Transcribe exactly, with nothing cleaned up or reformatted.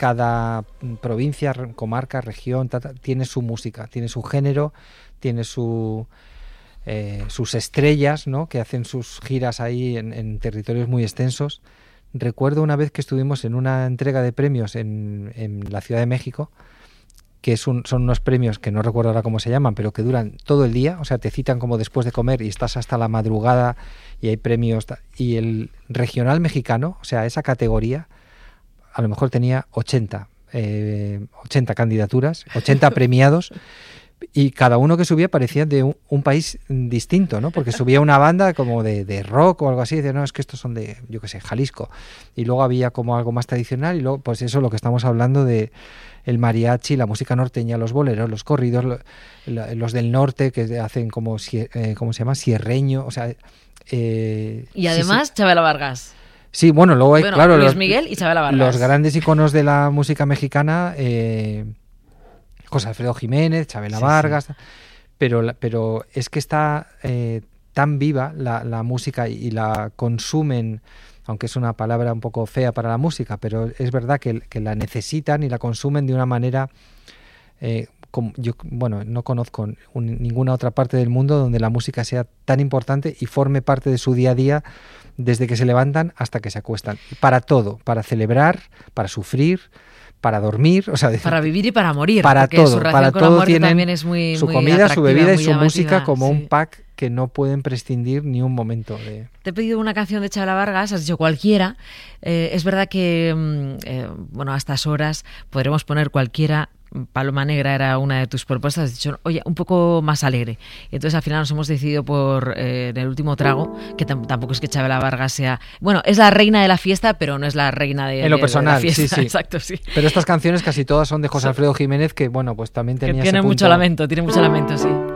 cada provincia, comarca, región, ta, ta, tiene su música, tiene su género, tiene su... Eh, sus estrellas, ¿no? Que hacen sus giras ahí en, en territorios muy extensos. Recuerdo una vez que estuvimos en una entrega de premios en, en la Ciudad de México, que es un, son unos premios que no recuerdo ahora cómo se llaman, pero que duran todo el día, o sea, te citan como después de comer y estás hasta la madrugada y hay premios. Y el regional mexicano, o sea, esa categoría, a lo mejor tenía ochenta, eh, ochenta candidaturas, ochenta premiados. Y cada uno que subía parecía de un, un país distinto, ¿no? Porque subía una banda como de, de rock o algo así, y decía, no, es que estos son de, yo qué sé, Jalisco. Y luego había como algo más tradicional, y luego, pues eso, lo que estamos hablando de el mariachi, la música norteña, los boleros, los corridos, lo, lo, los del norte que hacen como, eh, ¿cómo se llama? Sierreño, o sea... Eh, y además, sí, sí. Chabela Vargas. Sí, bueno, luego hay, bueno, claro... Luis los, Miguel y Chabela Vargas. Los grandes iconos de la música mexicana... Eh, José Alfredo Jiménez, Chabela sí, Vargas, sí. Pero, pero es que está eh, tan viva la, la música y, y la consumen, aunque es una palabra un poco fea para la música, pero es verdad que, que la necesitan y la consumen de una manera, eh, como yo bueno, no conozco un, ninguna otra parte del mundo donde la música sea tan importante y forme parte de su día a día desde que se levantan hasta que se acuestan. Para todo, para celebrar, para sufrir, para dormir, o sea, para vivir y para morir, para porque todo, su relación para con todo la muerte tienen también es muy su muy comida, su bebida y su llamativa, música como sí. un pack que no pueden prescindir ni un momento de... Te he pedido una canción de Chabela Vargas, has dicho cualquiera. Eh, es verdad que eh, bueno, a estas horas podremos poner cualquiera. Paloma Negra era una de tus propuestas, has dicho, oye, un poco más alegre. Y entonces al final nos hemos decidido por eh, en el último trago, que t- tampoco es que Chabela Vargas sea... Bueno, es la reina de la fiesta, pero no es la reina de, en lo de, personal, de la fiesta. Sí, sí. Exacto, sí. Pero estas canciones casi todas son de José Alfredo Jiménez, que bueno, pues también tenía que tiene ese punto... mucho lamento, tiene mucho lamento, sí.